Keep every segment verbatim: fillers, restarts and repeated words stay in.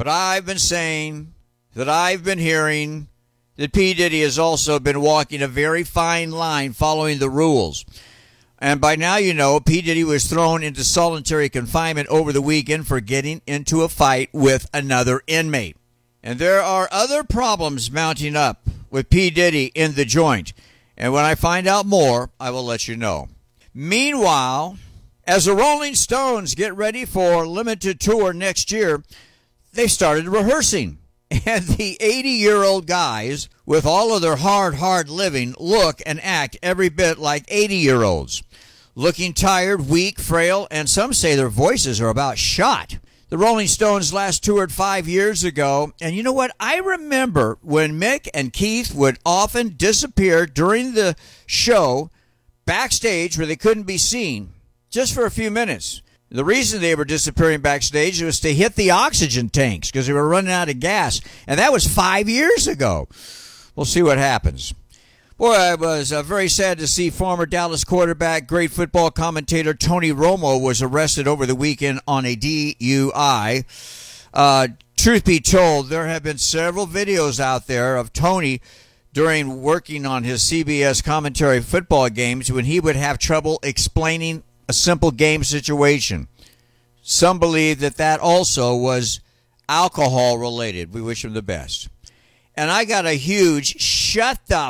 But I've been saying that I've been hearing that P. Diddy has also been walking a very fine line following the rules. And by now you know P. Diddy was thrown into solitary confinement over the weekend for getting into a fight with another inmate. And there are other problems mounting up with P. Diddy in the joint. And when I find out more, I will let you know. Meanwhile, as the Rolling Stones get ready for limited tour next year, they started rehearsing. And the eighty-year-old guys, with all of their hard, hard living, look and act every bit like eighty-year-olds. Looking tired, weak, frail, and some say their voices are about shot. The Rolling Stones last toured five years ago, and you know what? I remember when Mick and Keith would often disappear during the show backstage where they couldn't be seen, just for a few minutes. The reason they were disappearing backstage was to hit the oxygen tanks because they were running out of gas. And that was five years ago. We'll see what happens. Boy, I was uh, very sad to see former Dallas quarterback, great football commentator Tony Romo was arrested over the weekend on a D U I. Uh, truth be told, there have been several videos out there of Tony during working on his C B S commentary football games when he would have trouble explaining a simple game situation. Some believe that that also was alcohol related. We wish him the best. And I got a huge shut the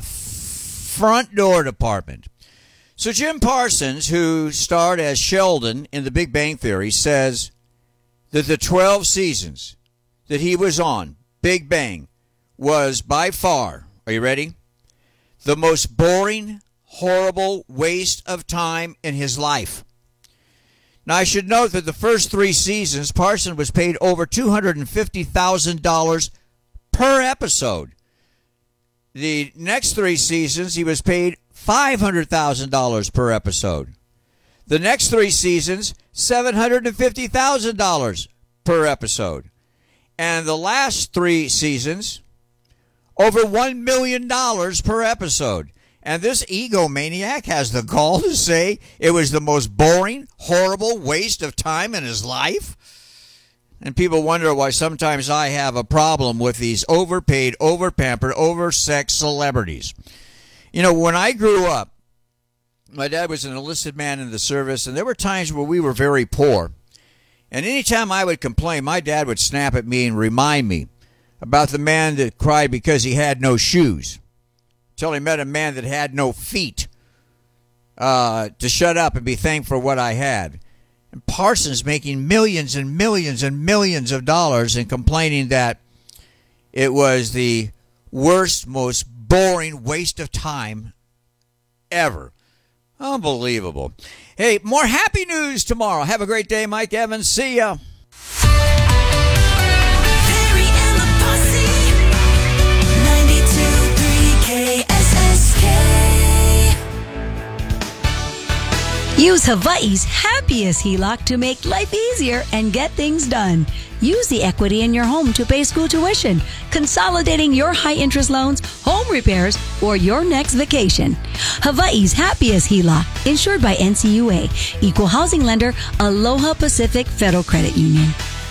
front door department. So Jim Parsons, who starred as Sheldon in The Big Bang Theory, says that the twelve seasons that he was on, Big Bang, was by far, are you ready? The most boring, horrible waste of time in his life. Now, I should note that the first three seasons, Parsons was paid over two hundred fifty thousand dollars per episode. The next three seasons, he was paid five hundred thousand dollars per episode. The next three seasons, seven hundred fifty thousand dollars per episode. And the last three seasons, over one million dollars per episode. And this egomaniac has the gall to say it was the most boring, horrible waste of time in his life? And people wonder why sometimes I have a problem with these overpaid, overpampered, oversexed celebrities. You know, when I grew up, my dad was an enlisted man in the service, and there were times where we were very poor. And anytime I would complain, my dad would snap at me and remind me about the man that cried because he had no shoes, till he met a man that had no feet, uh, to shut up and be thankful for what I had. And Parsons making millions and millions and millions of dollars and complaining that it was the worst, most boring waste of time ever. Unbelievable. Hey, more happy news tomorrow. Have a great day, Mike Evans. See ya. Use Hawaii's happiest H E L O C to make life easier and get things done. Use the equity in your home to pay school tuition, consolidating your high-interest loans, home repairs, or your next vacation. Hawaii's happiest H E L O C, insured by N C U A, Equal Housing Lender, Aloha Pacific Federal Credit Union.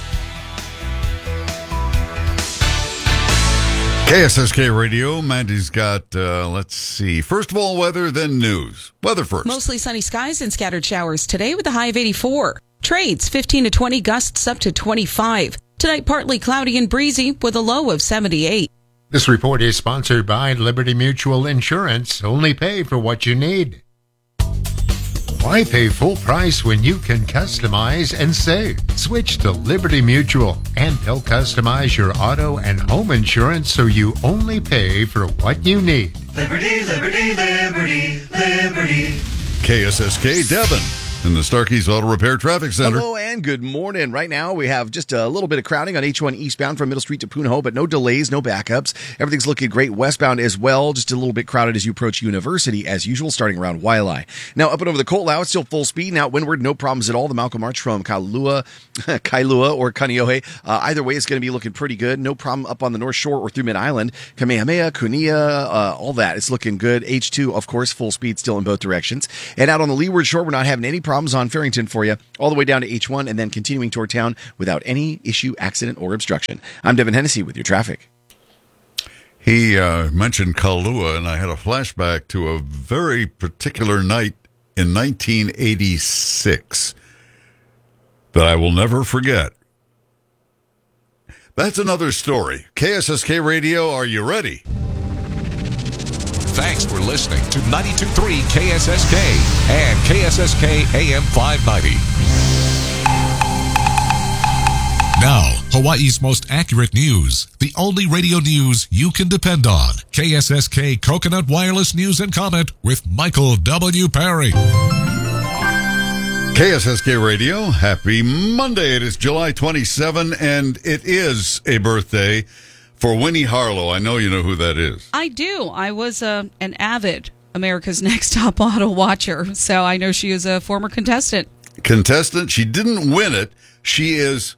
K S S K Radio, Mandy's got, uh, let's see, first of all, weather, then news. Weather first. Mostly sunny skies and scattered showers today with a high of eighty-four. Trades, fifteen to twenty, gusts up to twenty-five. Tonight, partly cloudy and breezy with a low of seventy-eight. This report is sponsored by Liberty Mutual Insurance. Only pay for what you need. Why pay full price when you can customize and save? Switch to Liberty Mutual, and they'll customize your auto and home insurance so you only pay for what you need. Liberty, Liberty, Liberty, Liberty. K S S K Devon in the Starkey's Auto Repair Traffic Center. Hello and good morning. Right now we have just a little bit of crowding on H one eastbound from Middle Street to Punahou, but no delays, no backups. Everything's looking great westbound as well. Just a little bit crowded as you approach University as usual, starting around Wailea. Now up and over the Coatlau, it's still full speed. Now windward, no problems at all. The Malcolm Arch from Kailua, Kailua or Kaneohe. Uh, either way, it's going to be looking pretty good. No problem up on the North Shore or through Mid-Island. Kamehameha, Kunia, uh, all that. It's looking good. H two, of course, full speed still in both directions. And out on the leeward shore, we're not having any problems problems on Farrington for you, all the way down to H one and then continuing toward town without any issue, accident, or obstruction. I'm Devin Hennessy with your traffic. He uh, mentioned Kailua, and I had a flashback to a very particular night in nineteen eighty-six that I will never forget. That's another story. K S S K Radio, are you ready? Thanks for listening to ninety-two point three K S S K and K S S K A M five ninety. Now, Hawaii's most accurate news. The only radio news you can depend on. K S S K Coconut Wireless News and Comment with Michael W. Perry. K S S K Radio, happy Monday. It is July twenty-seventh, and it is a birthday for Winnie Harlow. I know you know who that is. I do. I was uh, an avid America's Next Top Model watcher, so I know she is a former contestant. Contestant. She didn't win it. She is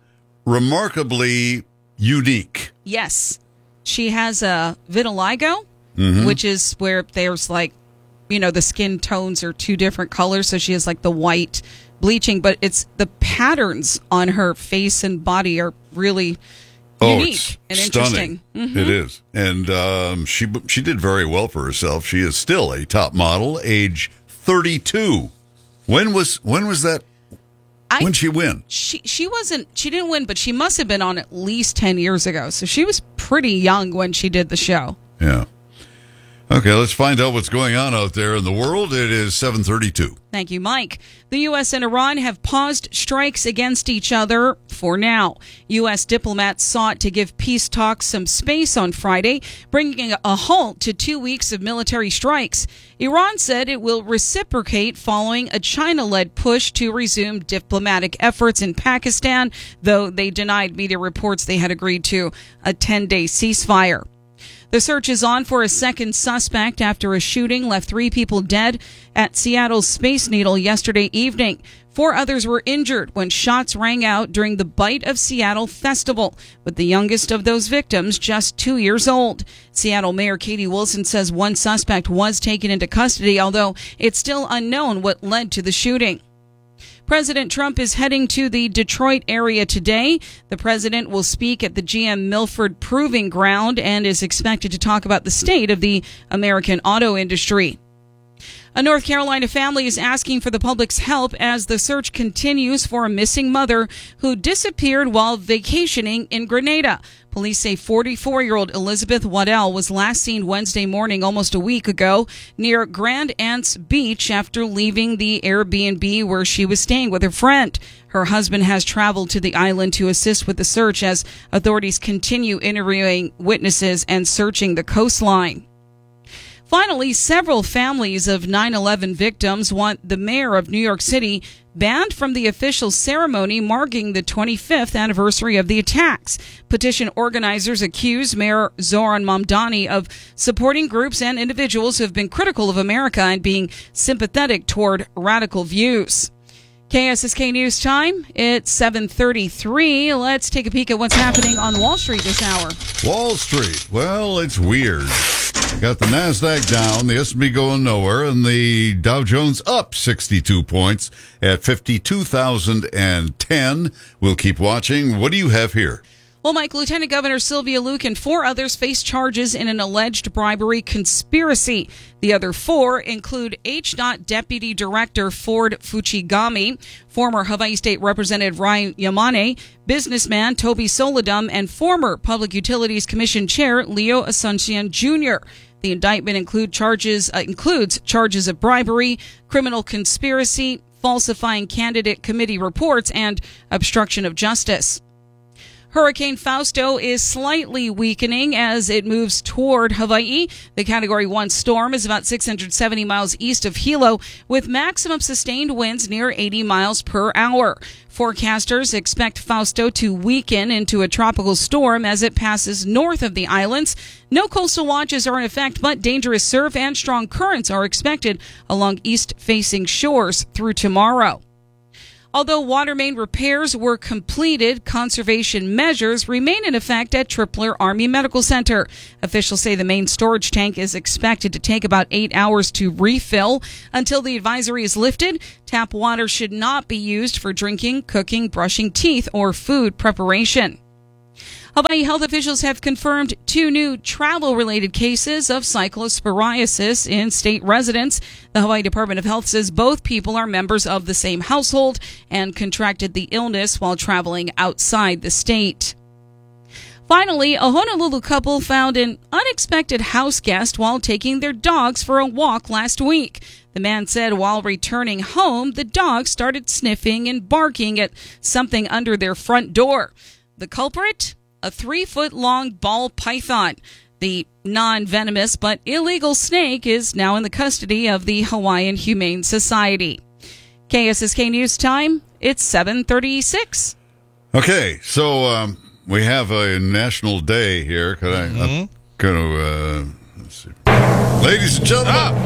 remarkably unique. Yes. She has a vitiligo, Mm-hmm. which is where there's like, you know, the skin tones are two different colors. So she has like the white bleaching, but it's the patterns on her face and body are really Oh, unique it's and stunning. interesting. Mhm. It is. And um, she she did very well for herself. She is still a top model, age thirty-two. When was when was that? I, when she win? She she wasn't she didn't win, but she must have been on at least ten years ago. So she was pretty young when she did the show. Yeah. Okay, let's find out what's going on out there in the world. It is seven thirty-two. Thank you, Mike. The U S and Iran have paused strikes against each other for now. U S diplomats sought to give peace talks some space on Friday, bringing a halt to two weeks of military strikes. Iran said it will reciprocate following a China-led push to resume diplomatic efforts in Pakistan, though they denied media reports they had agreed to a ten-day ceasefire. The search is on for a second suspect after a shooting left three people dead at Seattle's Space Needle yesterday evening. Four others were injured when shots rang out during the Bite of Seattle festival, with the youngest of those victims just two years old. Seattle Mayor Katie Wilson says one suspect was taken into custody, although it's still unknown what led to the shooting. President Trump is heading to the Detroit area today. The president will speak at the G M Milford Proving Ground and is expected to talk about the state of the American auto industry. A North Carolina family is asking for the public's help as the search continues for a missing mother who disappeared while vacationing in Grenada. Police say forty-four-year-old Elizabeth Waddell was last seen Wednesday morning almost a week ago near Grand Anse Beach after leaving the Airbnb where she was staying with her friend. Her husband has traveled to the island to assist with the search as authorities continue interviewing witnesses and searching the coastline. Finally, several families of nine eleven victims want the mayor of New York City banned from the official ceremony marking the twenty-fifth anniversary of the attacks. Petition organizers accuse Mayor Zoran Mamdani of supporting groups and individuals who have been critical of America and being sympathetic toward radical views. K S S K News Time, it's seven thirty-three. Let's take a peek at what's happening on Wall Street this hour. Wall Street. Well, it's weird. Got the NASDAQ down, the S and P going nowhere, and the Dow Jones up sixty-two points at fifty-two thousand ten. We'll keep watching. What do you have here? Well, Mike, Lieutenant Governor Sylvia Luke and four others face charges in an alleged bribery conspiracy. The other four include H D O T Deputy Director Ford Fuchigami, former Hawaii State Representative Ryan Yamane, businessman Toby Solodum, and former Public Utilities Commission Chair Leo Asuncion Junior The indictment include charges uh, includes charges of bribery, criminal conspiracy, falsifying candidate committee reports, and obstruction of justice. Hurricane Fausto is slightly weakening as it moves toward Hawaii. The Category one storm is about six hundred seventy miles east of Hilo, with maximum sustained winds near eighty miles per hour. Forecasters expect Fausto to weaken into a tropical storm as it passes north of the islands. No coastal watches are in effect, but dangerous surf and strong currents are expected along east-facing shores through tomorrow. Although water main repairs were completed, conservation measures remain in effect at Tripler Army Medical Center. Officials say the main storage tank is expected to take about eight hours to refill. Until the advisory is lifted, tap water should not be used for drinking, cooking, brushing teeth, or food preparation. Hawaii health officials have confirmed two new travel-related cases of cyclosporiasis in state residents. The Hawaii Department of Health says both people are members of the same household and contracted the illness while traveling outside the state. Finally, a Honolulu couple found an unexpected house guest while taking their dogs for a walk last week. The man said while returning home, the dog started sniffing and barking at something under their front door. The culprit? A three-foot-long ball python. The non-venomous but illegal snake is now in the custody of the Hawaiian Humane Society. K S S K News Time, it's seven thirty-six. Okay, so um, we have a national day here. Could I, Mm-hmm. I'm going to, uh, let's see. Ladies and gentlemen, Ah!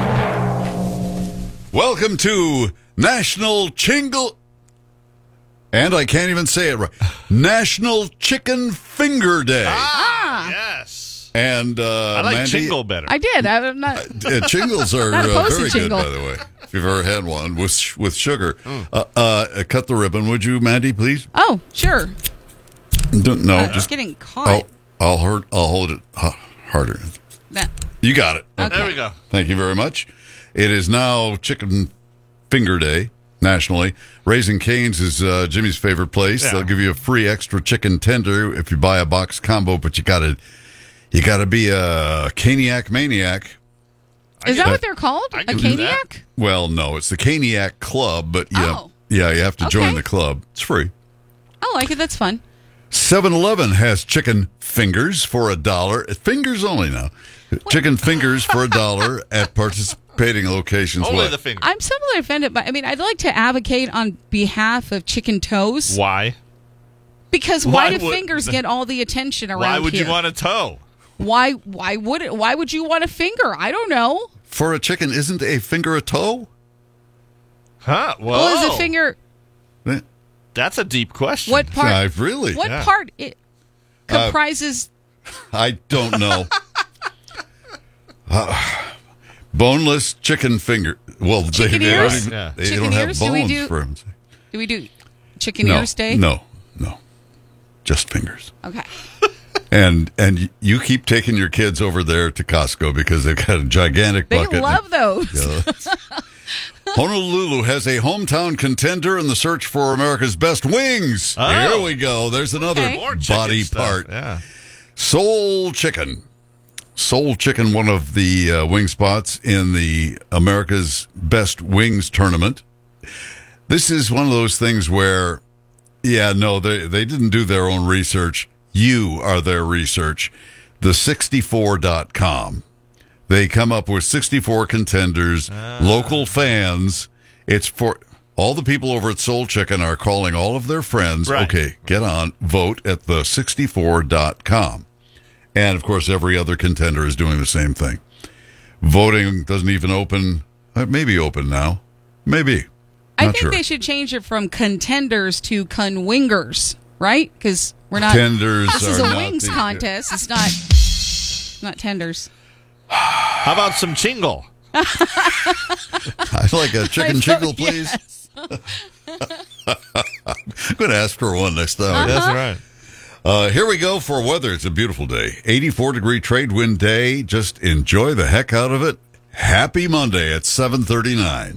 welcome to National Chingle... And I can't even say it right. National Chicken Finger Day. Ah, yes. And uh, I like Mandy, Chingle better. I did. I'm not. Uh, Chingles are Not uh, opposed to very good, Chingle. by the way. If you've ever had one with with sugar, uh, uh, cut the ribbon, would you, Mandy? Please. Oh, sure. Don't, no, I'm just getting caught. I'll I'll hold I'll hold it uh, harder. That- You got it. Okay. There we go. Thank you very much. It is now Chicken Finger Day nationally. Raising Cane's is uh, Jimmy's favorite place. Yeah. They'll give you a free extra chicken tender if you buy a box combo, but you got to you got to be a Caniac maniac. Is that what they're called? I A can do that. caniac? Well, no, it's the Caniac Club, but yeah, Oh. yeah, you have to join Okay. the club. It's free. I like it. That's fun. seven eleven has chicken fingers for a dollar. Fingers only now. Chicken fingers for a dollar at participating locations. Only What? the finger. I'm similarly offended by. I mean, I'd like to advocate on behalf of chicken toes Why? because Why why, do would- fingers get all the attention around Why would here? you want a toe? Why? Why would it? Why would you want a finger? I don't know. For a chicken, isn't a finger a toe? Huh? Well, Well, is a finger? Eh, That's a deep question. What part? I really? What Yeah. part it Uh, comprises? I don't know. Uh, boneless chicken finger. Well, they, Chicken they, ears? don't, even- Yeah. they Chicken don't have ears? Do we bones do- for them. do we do chicken No, ears day? no, no, just fingers. Okay. And and you keep taking your kids over there to Costco because they've got a gigantic They bucket. love those. Yeah. Honolulu has a hometown contender in the search for America's best wings. Oh. Here we go. There's another Okay. More chicken body stuff. part. Yeah. Soul Chicken. Soul Chicken, one of the uh, wing spots in the America's Best Wings tournament. This is one of those things where, yeah, no, they, they didn't do their own research. You are their research. The sixty-four dot com. They come up with sixty-four contenders, local fans. It's for all the people over at Soul Chicken are calling all of their friends. Right. Okay, get on, vote at the sixty-four dot com. And, of course, every other contender is doing the same thing. Voting doesn't even open. It may be open now. Maybe. I Not think sure. they should change it from contenders to conwingers, right? Because we're not. Tenders This is are a not wings the- contest. It's not. Not tenders. How about some Chingle? I'd like a chicken I chingle, vote please. yes. I'm going to ask for one next time. That's right. Uh, here we go for weather. It's a beautiful day. eighty-four degree trade wind day. Just enjoy the heck out of it. Happy Monday at seven thirty-nine.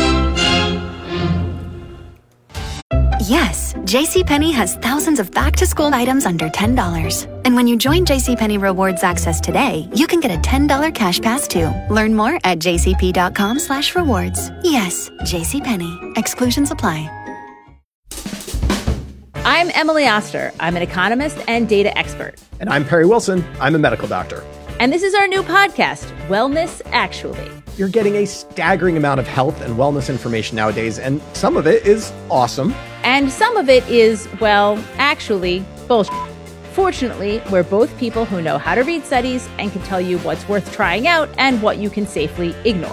Yes, JCPenney has thousands of back-to-school items under ten dollars. And when you join JCPenney Rewards Access today, you can get a ten dollars cash pass too. Learn more at jcp.com slash rewards. Yes, JCPenney. Exclusions apply. I'm Emily Oster. I'm an economist and data expert. And I'm Perry Wilson. I'm a medical doctor. And this is our new podcast, Wellness Actually. You're getting a staggering amount of health and wellness information nowadays, and some of it is awesome. And some of it is, well, actually, bullshit. Fortunately, we're both people who know how to read studies and can tell you what's worth trying out and what you can safely ignore.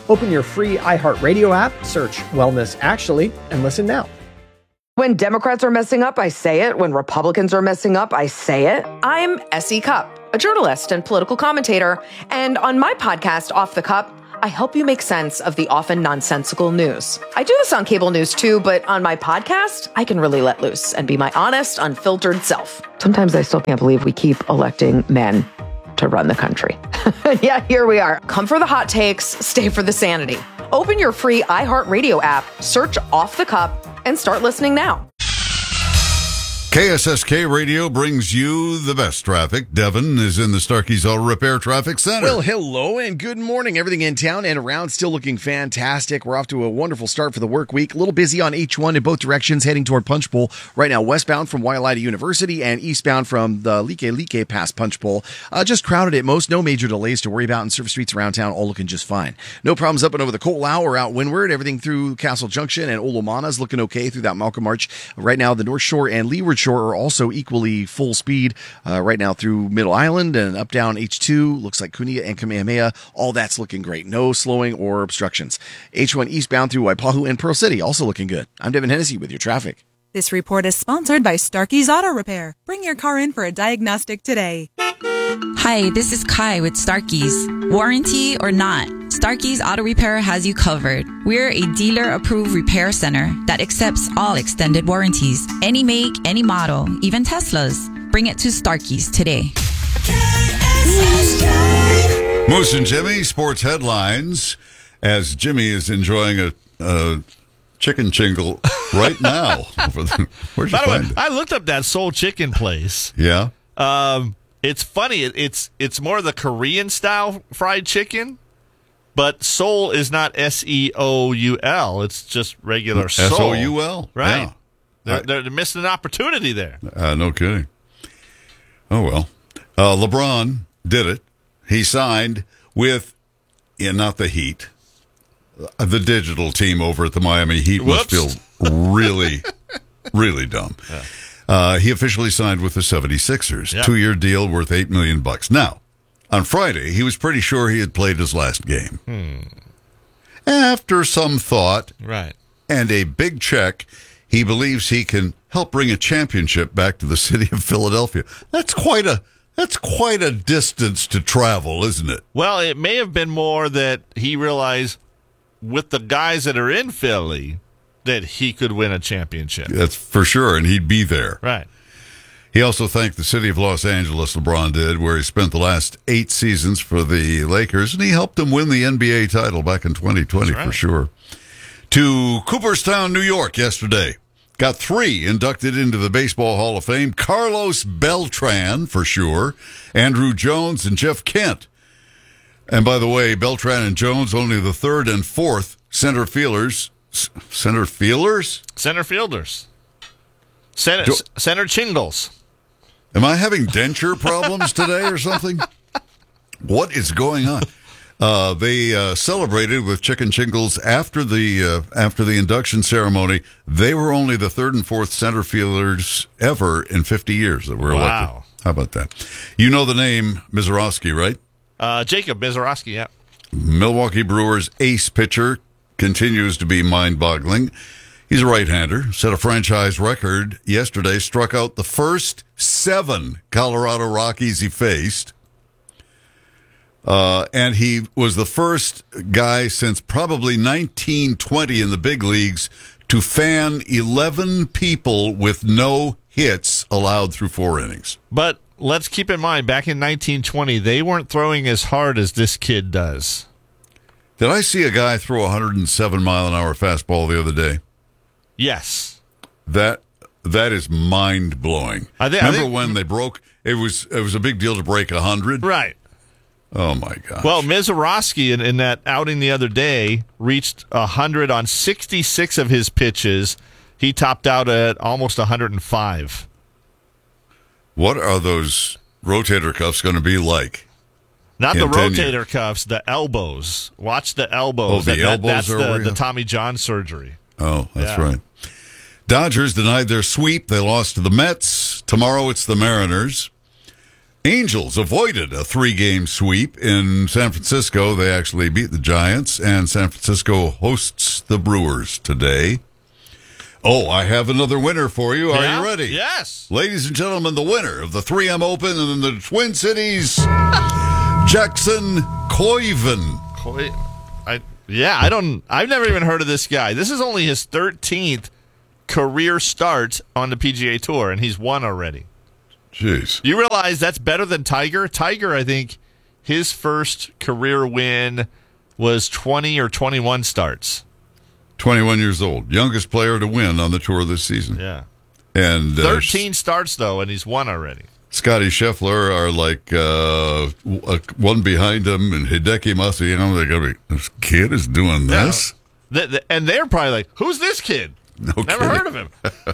Open your free iHeartRadio app, search Wellness Actually, and listen now. When Democrats are messing up, I say it. When Republicans are messing up, I say it. I'm Essie Cupp, a journalist and political commentator. And on my podcast, Off the Cup, I help you make sense of the often nonsensical news. I do this on cable news too, but on my podcast, I can really let loose and be my honest, unfiltered self. Sometimes I still can't believe we keep electing men to run the country. Yeah, here we are. Come for the hot takes, stay for the sanity. Open your free iHeartRadio app, search Off the Cup, and start listening now. K S S K Radio brings you the best traffic. Devin is in the Starkey's Auto Repair Traffic Center. Well, hello and good morning. Everything in town and around still looking fantastic. We're off to a wonderful start for the work week. A little busy on H one in both directions, heading toward Punchbowl. Right now, westbound from Waialae University and eastbound from the Like Like past Punchbowl. Uh, just crowded at most. No major delays to worry about, and surface streets around town all looking just fine. No problems up and over the Ko'olau or out windward. Everything through Castle Junction and Olomana is looking okay through that Malcolm Arch. Right now, the North Shore and Leeward Shore are also equally full speed uh, right now through Middle Island and up down H two. Looks like Kunia and Kamehameha. All that's looking great. No slowing or obstructions. H one eastbound through Waipahu and Pearl City also looking good. I'm Devin Hennessy with your traffic. This report is sponsored by Starkey's Auto Repair. Bring your car in for a diagnostic today. Hi, this is Kai with Starkey's. Warranty or not, Starkey's Auto Repair has you covered. We're a dealer-approved repair center that accepts all extended warranties. Any make, any model, even Teslas. Bring it to Starkey's today. Moose and Jimmy, sports headlines, as Jimmy is enjoying a, a chicken chingle right now. Where'd you By the way, find it? I looked up that Seoul Chicken place. Yeah? Um, it's funny. It, it's it's more the Korean style fried chicken, but Seoul is not S E O U L. It's just regular Seoul. S O U L? Right. Yeah. They're, they're, they're missing an opportunity there. Uh, no kidding. Oh, well. Uh, LeBron did it. He signed with, yeah, not the Heat, uh, the digital team over at the Miami Heat. Whoops. Must feel really, really dumb. Yeah. Uh, he officially signed with the seventy-sixers. Yeah. Two-year deal worth eight million bucks. Now, on Friday, he was pretty sure he had played his last game. Hmm. After some thought Right. and a big check, he believes he can help bring a championship back to the city of Philadelphia. That's quite a that's quite a distance to travel, isn't it? Well, it may have been more that he realized with the guys that are in Philly that he could win a championship. That's for sure, and he'd be there. Right. He also thanked the city of Los Angeles, LeBron did, where he spent the last eight seasons for the Lakers, and he helped them win the N B A title back in twenty twenty That's right. for sure. To Cooperstown, New York yesterday. Got three inducted into the Baseball Hall of Fame. Carlos Beltran, for sure. Andrew Jones and Jeff Kent. And by the way, Beltran and Jones, only the third and fourth center fielders. Center fielders? Center fielders. Center, Jo- center chingles. Am I having denture problems today or something? What is going on? Uh, they uh, celebrated with chicken chingles after the uh, after the induction ceremony. They were only the third and fourth center fielders ever in fifty years that were elected. Wow. How about that? You know the name Mizorowski, right? Uh, Jacob Mizorowski, yeah. Milwaukee Brewers ace pitcher, continues to be mind-boggling. He's a right-hander, set a franchise record yesterday, struck out the first seven Colorado Rockies he faced. Uh, and he was the first guy since probably nineteen twenty in the big leagues to fan eleven people with no hits allowed through four innings. But let's keep in mind, back in nineteen twenty, they weren't throwing as hard as this kid does. Did I see a guy throw a one hundred seven mile an hour fastball the other day? Yes. That that is mind blowing. I think, Remember I think, when they broke? It was it was a big deal to break a hundred. Right. Oh my gosh. Well, Mizorowski in, in that outing the other day reached a hundred on sixty-six of his pitches. He topped out at almost one hundred five. What are those rotator cuffs going to be like? Not the in ten rotator years? cuffs, the elbows. Watch the elbows. Oh, the That- that- elbows That's are the, where the you- Tommy John surgery. Oh, that's Yeah. right. Dodgers denied their sweep. They lost to the Mets. Tomorrow it's the Mariners. Angels avoided a three-game sweep in San Francisco. They actually beat the Giants, and San Francisco hosts the Brewers today. Oh, I have another winner for you. Are Yeah? you ready? Yes. Ladies and gentlemen, the winner of the three M Open in the Twin Cities, Jackson Koiven. Coy- I yeah, I don't. I've never even heard of this guy. This is only his thirteenth career start on the P G A Tour, and he's won already. Jeez. You realize that's better than Tiger? Tiger, I think, his first career win was twenty or twenty-one starts. twenty-one years old. Youngest player to win on the tour this season. Yeah. And uh, thirteen starts, though, and he's won already. Scotty Scheffler are like uh, w- one behind him, and Hideki Matsuyama. They're going to be, this kid is doing this? The, the, and they're probably like, who's this kid? No Never kidding. heard of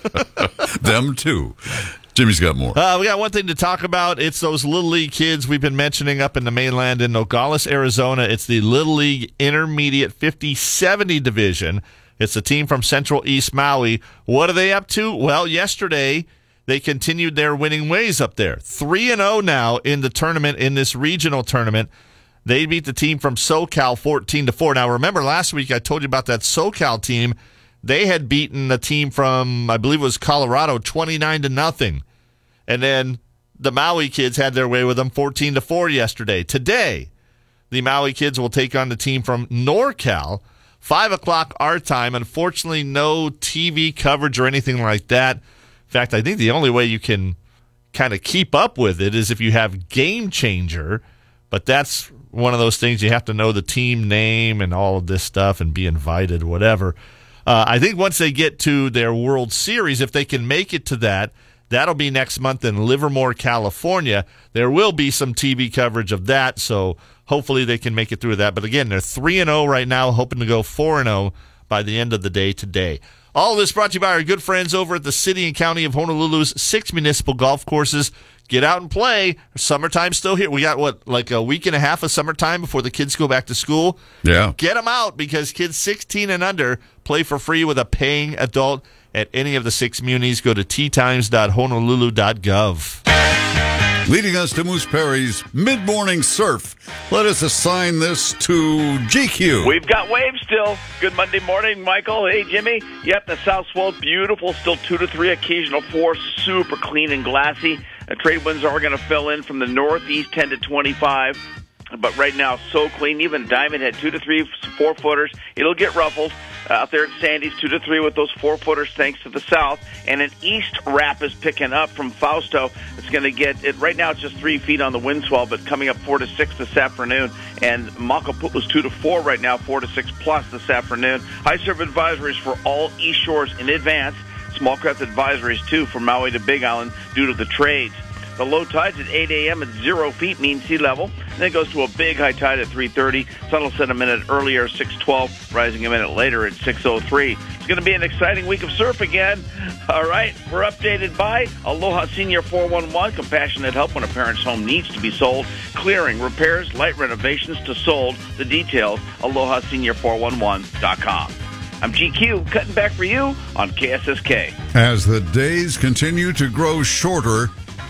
him. Them too. Jimmy's got more. Uh, we got one thing to talk about. It's those Little League kids we've been mentioning up in the mainland in Nogales, Arizona. It's the Little League Intermediate fifty seventy division. It's a team from Central East Maui. What are they up to? Well, yesterday they continued their winning ways up there. three and oh now in the tournament, in this regional tournament. They beat the team from SoCal fourteen to four. Now, remember last week I told you about that SoCal team. They had beaten the team from, I believe it was Colorado, twenty-nine to nothing. And then the Maui kids had their way with them fourteen to four yesterday. Today, the Maui kids will take on the team from NorCal, five o'clock our time. Unfortunately, no T V coverage or anything like that. In fact, I think the only way you can kind of keep up with it is if you have Game Changer, but that's one of those things you have to know the team name and all of this stuff and be invited, whatever. Uh, I think once they get to their World Series, if they can make it to that, that'll be next month in Livermore, California. There will be some T V coverage of that, so hopefully they can make it through that. But again, they're three and oh right now, hoping to go four and oh by the end of the day today. All of this brought to you by our good friends over at the City and County of Honolulu's six municipal golf courses. Get out and play. Summertime's still here. We got, what, like a week and a half of summertime before the kids go back to school? Yeah. Get them out because kids sixteen and under play for free with a paying adult at any of the six munis. Go to tee times dot honolulu dot gov. Leading us to Moose Perry's mid-morning surf. Let us assign this to G Q. We've got waves still. Good Monday morning, Michael. Hey, Jimmy. Yep, the south swell, beautiful. Still two to three, occasional four. Super clean and glassy. Uh, trade winds are going to fill in from the northeast, ten to twenty-five. But right now, so clean. Even Diamond had two to three four-footers. It'll get ruffled. Uh, out there at Sandy's, two to three with those four-footers thanks to the south. And an east wrap is picking up from Fausto. It's going to get, it right now it's just three feet on the wind swell, but coming up four to six this afternoon. And Makapu'u's two to four right now, four to six plus this afternoon. High surf advisories for all east shores in advance. Small craft advisories, too, from Maui to Big Island due to the trades. The low tide's at eight a.m. at zero feet, mean sea level. Then it goes to a big high tide at three thirty. Sun will set a minute earlier, six twelve, rising a minute later at six oh three. It's going to be an exciting week of surf again. All right, we're updated by Aloha Senior four one one, compassionate help when a parent's home needs to be sold. Clearing, repairs, light renovations to sold. The details, aloha senior four one one dot com. I'm G Q, cutting back for you on K S S K. As the days continue to grow shorter,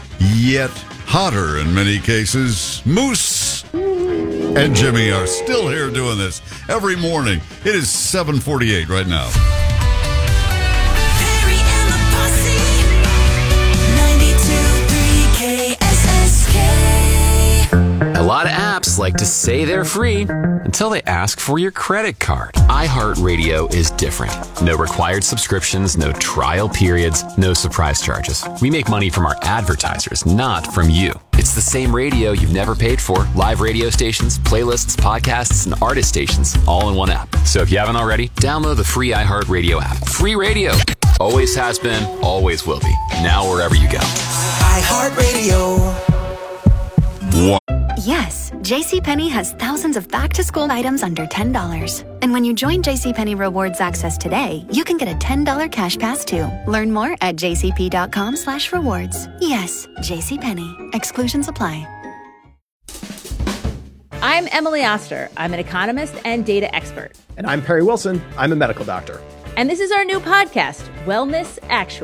yet hotter in many cases, Moose and Jimmy are still here doing this every morning. It is seven forty-eight right now. A lot of apps like to say they're free until they ask for your credit card. iHeartRadio is different. No required subscriptions, no trial periods, no surprise charges. We make money from our advertisers, not from you. It's the same radio you've never paid for. Live radio stations, playlists, podcasts, and artist stations all in one app. So if you haven't already, download the free iHeartRadio app. Free radio. Always has been, always will be. Now wherever you go. iHeartRadio. One. Yes, JCPenney has thousands of back-to-school items under ten dollars. And when you join JCPenney Rewards Access today, you can get a ten dollars cash pass too. Learn more at jcp.com slash rewards. Yes, JCPenney. Exclusions apply. I'm Emily Oster. I'm an economist and data expert. And I'm Perry Wilson. I'm a medical doctor. And this is our new podcast, Wellness Actually.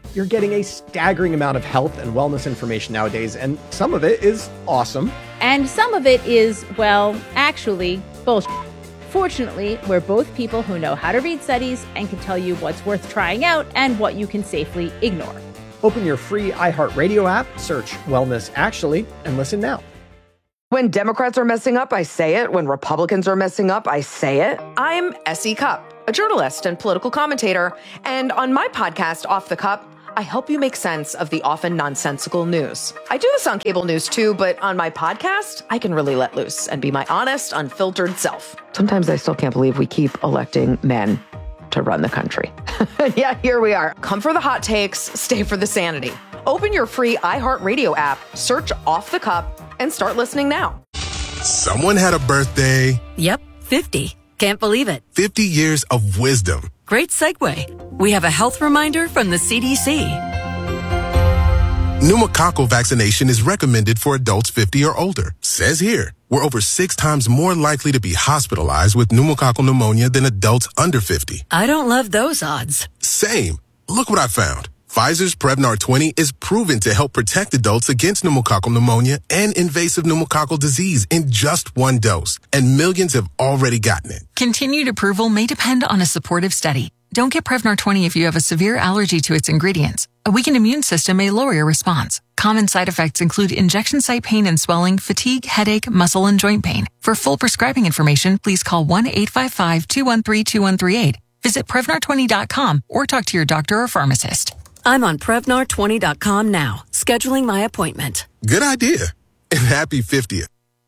You're getting a staggering amount of health and wellness information nowadays, and some of it is awesome. And some of it is, well, actually, bullshit. Fortunately, we're both people who know how to read studies and can tell you what's worth trying out and what you can safely ignore. Open your free iHeartRadio app, search Wellness Actually, and listen now. When Democrats are messing up, I say it. When Republicans are messing up, I say it. I'm Essie Cupp, a journalist and political commentator. And on my podcast, Off the Cup, I help you make sense of the often nonsensical news. I do this on cable news too, but on my podcast, I can really let loose and be my honest, unfiltered self. Sometimes I still can't believe we keep electing men to run the country. Yeah, here we are. Come for the hot takes, stay for the sanity. Open your free iHeartRadio app, search Off the Cup, and start listening now. Someone had a birthday. Yep, fifty. Can't believe it. fifty years of wisdom. Great segue. We have a health reminder from the C D C. Pneumococcal vaccination is recommended for adults fifty or older. Says here, we're over six times more likely to be hospitalized with pneumococcal pneumonia than adults under fifty. I don't love those odds. Same. Look what I found. Pfizer's Prevnar twenty is proven to help protect adults against pneumococcal pneumonia and invasive pneumococcal disease in just one dose. And millions have already gotten it. Continued approval may depend on a supportive study. Don't get Prevnar twenty if you have a severe allergy to its ingredients. A weakened immune system may lower your response. Common side effects include injection site pain and swelling, fatigue, headache, muscle, and joint pain. For full prescribing information, please call one eight five five, two one three, two one three eight. Visit Prevnar twenty dot com or talk to your doctor or pharmacist. I'm on Prevnar twenty dot com now, scheduling my appointment. Good idea. And happy fiftieth.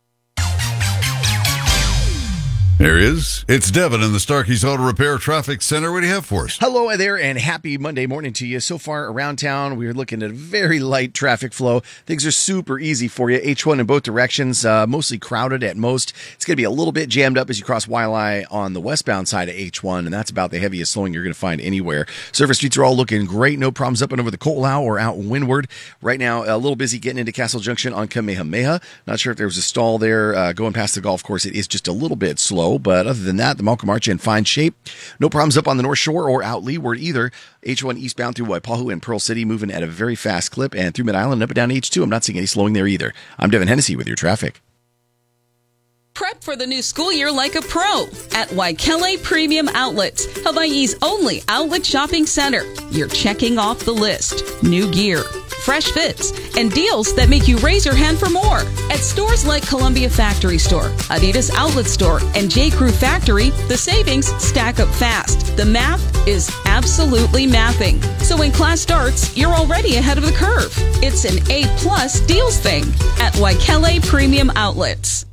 There he is. It's Devin in the Starkey's Auto Repair Traffic Center. What do you have for us? Hello there, and happy Monday morning to you. So far around town, we're looking at a very light traffic flow. Things are super easy for you. H one in both directions, uh, mostly crowded at most. It's going to be a little bit jammed up as you cross Waialae on the westbound side of H one, and that's about the heaviest slowing you're going to find anywhere. Surface streets are all looking great. No problems up and over the Ko'olau or out windward. Right now, a little busy getting into Castle Junction on Kamehameha. Not sure if there was a stall there uh, going past the golf course. It is just a little bit slow. But other than that, the Malcolm Arch in fine shape. No problems up on the North Shore or out leeward either. H one eastbound through Waipahu and Pearl City moving at a very fast clip, and through Mid-Island and up and down H two. I'm not seeing any slowing there either. I'm Devin Hennessy with your traffic. Prep for the new school year like a pro at Waikele Premium Outlets, Hawaii's only outlet shopping center. You're checking off the list. New gear, fresh fits, and deals that make you raise your hand for more. At stores like Columbia Factory Store, Adidas Outlet Store, and J. Crew Factory, the savings stack up fast. The math is absolutely mathing. So when class starts, you're already ahead of the curve. It's an A-plus deals thing at Waikele Premium Outlets.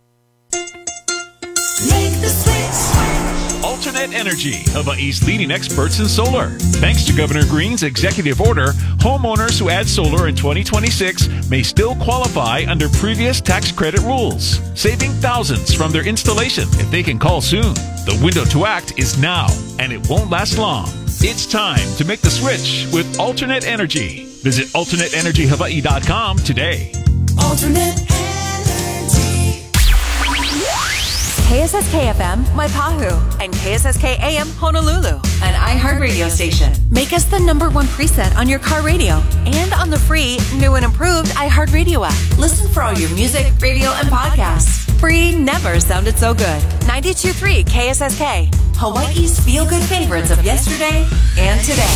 Make the switch. Alternate Energy, Hawaii's leading experts in solar. Thanks to Governor Green's executive order, homeowners who add solar in twenty twenty-six may still qualify under previous tax credit rules, saving thousands from their installation if they can call soon. The window to act is now, and it won't last long. It's time to make the switch with Alternate Energy. Visit alternate energy hawaii dot com today. Alternate Energy. K S S K F M, Waipahu, and K S S K A M, Honolulu, an iHeart radio station. Make us the number one preset on your car radio and on the free, new and improved iHeart Radio app. Listen for all your music, radio, and podcasts. Free never sounded so good. ninety-two point three K S S K, Hawaii's feel-good favorites of yesterday and today.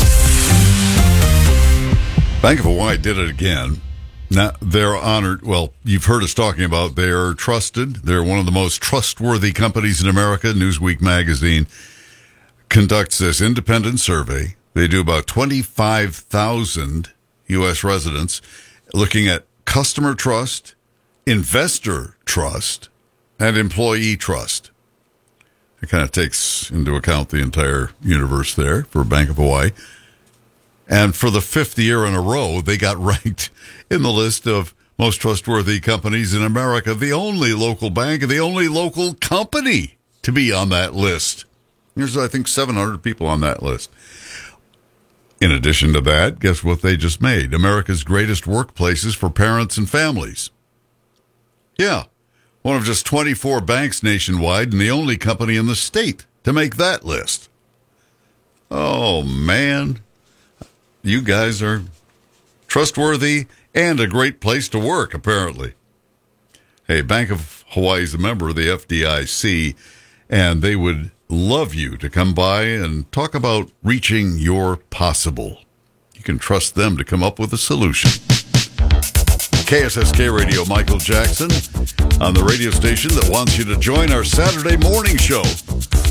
Bank of Hawaii did it again. Now, they're honored. Well, you've heard us talking about they're trusted. They're one of the most trustworthy companies in America. Newsweek magazine conducts this independent survey. They do about twenty-five thousand U S residents looking at customer trust, investor trust, and employee trust. It kind of takes into account the entire universe there for Bank of Hawaii. And for the fifth year in a row, they got ranked in the list of most trustworthy companies in America, the only local bank and the only local company to be on that list. There's, I think, seven hundred people on that list. In addition to that, guess what they just made? America's greatest workplaces for parents and families. Yeah, one of just twenty-four banks nationwide and the only company in the state to make that list. Oh, man. you guys are trustworthy and a great place to work, apparently. Hey, Bank of Hawaii is a member of the F D I C, and they would love you to come by and talk about reaching your possible. You can trust them to come up with a solution. K S S K Radio, Michael Jackson, on the radio station that wants you to join our Saturday morning show.